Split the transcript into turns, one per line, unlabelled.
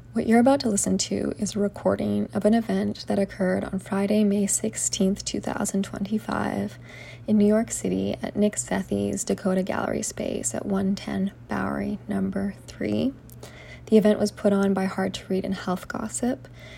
What you're about to listen to is a recording of an event that occurred on Friday, May 16th, 2025 in New York City at Nick Sethi's Dakota Gallery Space at 110 Bowery, number 3. The event was put on by Hard to Read and Health Gossip,